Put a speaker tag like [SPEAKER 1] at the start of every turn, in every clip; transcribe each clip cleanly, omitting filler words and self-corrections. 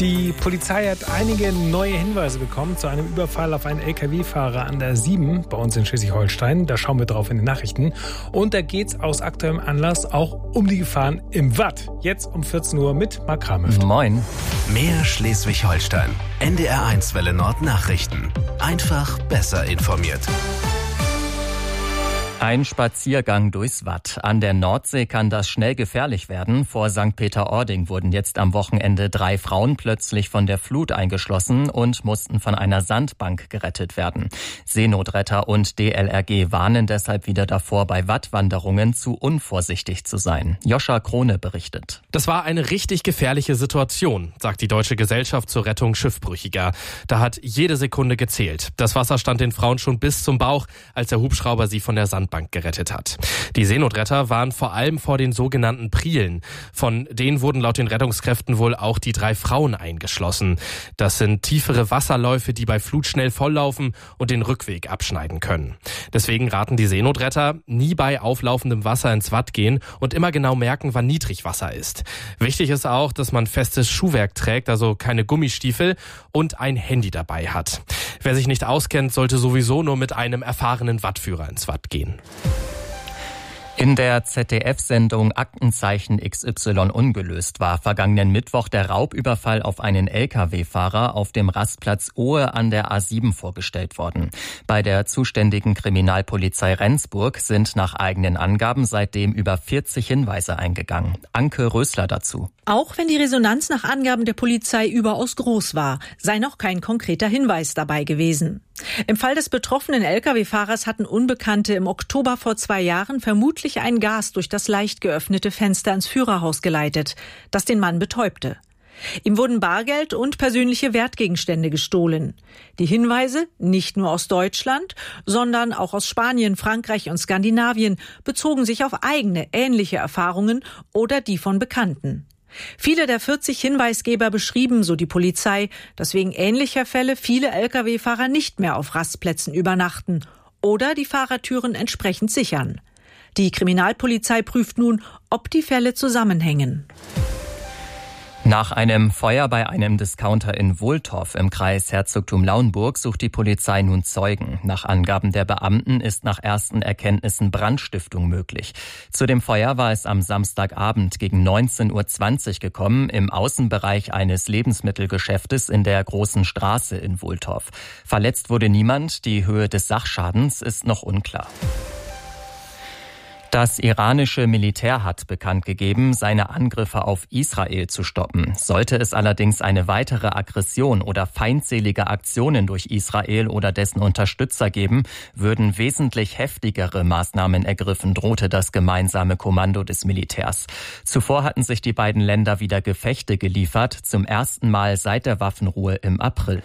[SPEAKER 1] Die Polizei hat einige neue Hinweise bekommen zu einem Überfall auf einen LKW-Fahrer an der 7 bei uns in Schleswig-Holstein. Da schauen wir drauf in den Nachrichten. Und da geht's aus aktuellem Anlass auch um die Gefahren im Watt. Jetzt um 14 Uhr mit Marc Kramhöft.
[SPEAKER 2] Moin.
[SPEAKER 3] Mehr Schleswig-Holstein. NDR1 Welle Nord Nachrichten. Einfach besser informiert.
[SPEAKER 2] Ein Spaziergang durchs Watt. An der Nordsee kann das schnell gefährlich werden. Vor St. Peter-Ording wurden jetzt am Wochenende 3 Frauen plötzlich von der Flut eingeschlossen und mussten von einer Sandbank gerettet werden. Seenotretter und DLRG warnen deshalb wieder davor, bei Wattwanderungen zu unvorsichtig zu sein. Joscha Krone berichtet.
[SPEAKER 4] Das war eine richtig gefährliche Situation, sagt die Deutsche Gesellschaft zur Rettung Schiffbrüchiger. Da hat jede Sekunde gezählt. Das Wasser stand den Frauen schon bis zum Bauch, als der Hubschrauber sie von der Sandbank gerettet hat. Die Seenotretter waren vor allem vor den sogenannten Prielen. Von denen wurden laut den Rettungskräften wohl auch die 3 Frauen eingeschlossen. Das sind tiefere Wasserläufe, die bei Flut schnell volllaufen und den Rückweg abschneiden können. Deswegen raten die Seenotretter, nie bei auflaufendem Wasser ins Watt gehen und immer genau merken, wann Niedrigwasser ist. Wichtig ist auch, dass man festes Schuhwerk trägt, also keine Gummistiefel, und ein Handy dabei hat. Wer sich nicht auskennt, sollte sowieso nur mit einem erfahrenen Wattführer ins Watt gehen.
[SPEAKER 2] In der ZDF-Sendung Aktenzeichen XY ungelöst war vergangenen Mittwoch der Raubüberfall auf einen Lkw-Fahrer auf dem Rastplatz Ohe an der A7 vorgestellt worden. Bei der zuständigen Kriminalpolizei Rendsburg sind nach eigenen Angaben seitdem über 40 Hinweise eingegangen. Anke Rösler dazu.
[SPEAKER 5] Auch wenn die Resonanz nach Angaben der Polizei überaus groß war, sei noch kein konkreter Hinweis dabei gewesen. Im Fall des betroffenen Lkw-Fahrers hatten Unbekannte im Oktober vor 2 Jahren vermutlich ein Gas durch das leicht geöffnete Fenster ins Führerhaus geleitet, das den Mann betäubte. Ihm wurden Bargeld und persönliche Wertgegenstände gestohlen. Die Hinweise, nicht nur aus Deutschland, sondern auch aus Spanien, Frankreich und Skandinavien, bezogen sich auf eigene, ähnliche Erfahrungen oder die von Bekannten. Viele der 40 Hinweisgeber beschrieben, so die Polizei, dass wegen ähnlicher Fälle viele Lkw-Fahrer nicht mehr auf Rastplätzen übernachten oder die Fahrertüren entsprechend sichern. Die Kriminalpolizei prüft nun, ob die Fälle zusammenhängen.
[SPEAKER 2] Nach einem Feuer bei einem Discounter in Wohltorf im Kreis Herzogtum Lauenburg sucht die Polizei nun Zeugen. Nach Angaben der Beamten ist nach ersten Erkenntnissen Brandstiftung möglich. Zu dem Feuer war es am Samstagabend gegen 19:20 Uhr gekommen im Außenbereich eines Lebensmittelgeschäftes in der Großen Straße in Wohltorf. Verletzt wurde niemand, die Höhe des Sachschadens ist noch unklar. Das iranische Militär hat bekannt gegeben, seine Angriffe auf Israel zu stoppen. Sollte es allerdings eine weitere Aggression oder feindselige Aktionen durch Israel oder dessen Unterstützer geben, würden wesentlich heftigere Maßnahmen ergriffen, drohte das gemeinsame Kommando des Militärs. Zuvor hatten sich die beiden Länder wieder Gefechte geliefert, zum ersten Mal seit der Waffenruhe im April.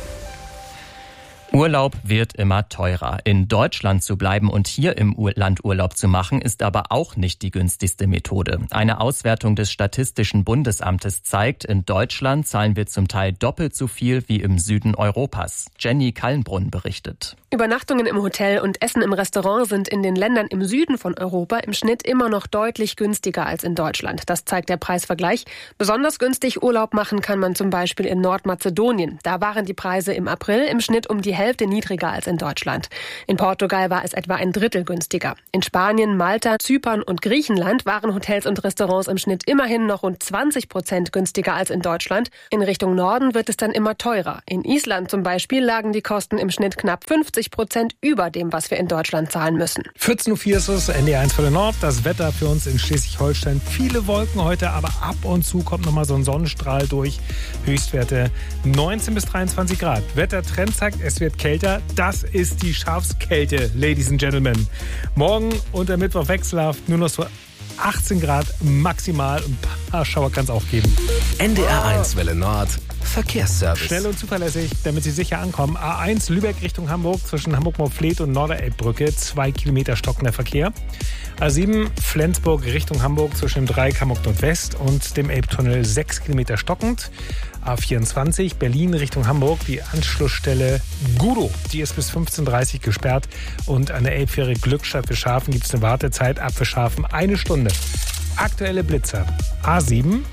[SPEAKER 2] Urlaub wird immer teurer. In Deutschland zu bleiben und hier im Land Urlaub zu machen, ist aber auch nicht die günstigste Methode. Eine Auswertung des Statistischen Bundesamtes zeigt, in Deutschland zahlen wir zum Teil doppelt so viel wie im Süden Europas. Jenny Kallenbrunn berichtet.
[SPEAKER 6] Übernachtungen im Hotel und Essen im Restaurant sind in den Ländern im Süden von Europa im Schnitt immer noch deutlich günstiger als in Deutschland. Das zeigt der Preisvergleich. Besonders günstig Urlaub machen kann man zum Beispiel in Nordmazedonien. Da waren die Preise im April im Schnitt um die Hälfte niedriger als in Deutschland. In Portugal war es etwa ein Drittel günstiger. In Spanien, Malta, Zypern und Griechenland waren Hotels und Restaurants im Schnitt immerhin noch rund 20% günstiger als in Deutschland. In Richtung Norden wird es dann immer teurer. In Island zum Beispiel lagen die Kosten im Schnitt knapp 50% über dem, was wir in Deutschland zahlen müssen.
[SPEAKER 1] 14:04 Uhr ist es, NDR1 Welle Nord. Das Wetter für uns in Schleswig-Holstein. Viele Wolken heute, aber ab und zu kommt nochmal so ein Sonnenstrahl durch. Höchstwerte 19 bis 23 Grad. Wettertrend zeigt, es wird kälter. Das ist die Schafskälte, Ladies and Gentlemen. Morgen und der Mittwoch wechselhaft, nur noch so 18 Grad maximal. Ein paar Schauer kann es auch geben.
[SPEAKER 3] NDR1 Welle Nord. Verkehrsservice.
[SPEAKER 1] Schnell und zuverlässig, damit Sie sicher ankommen. A1 Lübeck Richtung Hamburg zwischen Hamburg-Moorfleet und Norderelbbrücke. 2 Kilometer stockender Verkehr. A7 Flensburg Richtung Hamburg zwischen dem Dreieck Hamburg Nordwest und dem Elbtunnel 6 Kilometer stockend. A24 Berlin Richtung Hamburg, die Anschlussstelle Gudow, die ist bis 15:30 Uhr gesperrt. Und an der Elbfähre Glückstadt Fischhafen gibt es eine Wartezeit ab Fischhafen 1 Stunde. Aktuelle Blitzer. A7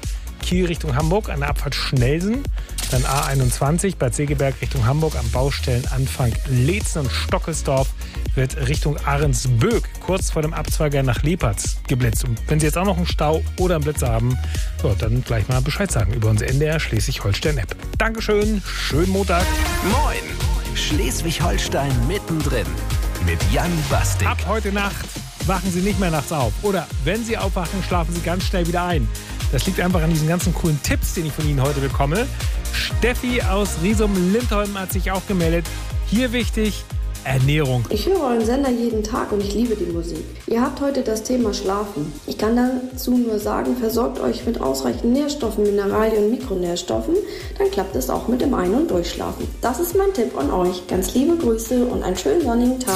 [SPEAKER 1] Kiel Richtung Hamburg an der Abfahrt Schnelsen. Dann A21 Bad Segeberg Richtung Hamburg am Baustellenanfang Leetzen und Stockelsdorf wird Richtung Ahrensböck kurz vor dem Abzweiger nach Lepertz geblitzt. Und wenn Sie jetzt auch noch einen Stau oder einen Blitzer haben, so, dann gleich mal Bescheid sagen über unsere NDR Schleswig-Holstein-App. Dankeschön, schönen Montag.
[SPEAKER 3] Moin, Schleswig-Holstein mittendrin mit Jan Bastik.
[SPEAKER 1] Ab heute Nacht wachen Sie nicht mehr nachts auf. Oder wenn Sie aufwachen, schlafen Sie ganz schnell wieder ein. Das liegt einfach an diesen ganzen coolen Tipps, den ich von Ihnen heute bekomme. Steffi aus Riesum-Lindholm hat sich auch gemeldet. Hier wichtig, Ernährung.
[SPEAKER 7] Ich höre euren Sender jeden Tag und ich liebe die Musik. Ihr habt heute das Thema Schlafen. Ich kann dazu nur sagen, versorgt euch mit ausreichend Nährstoffen, Mineralien und Mikronährstoffen, dann klappt es auch mit dem Ein- und Durchschlafen. Das ist mein Tipp an euch. Ganz liebe Grüße und einen schönen sonnigen Tag.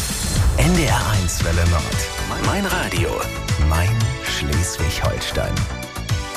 [SPEAKER 3] NDR 1 Welle Nord. Mein Radio. Mein Schleswig-Holstein.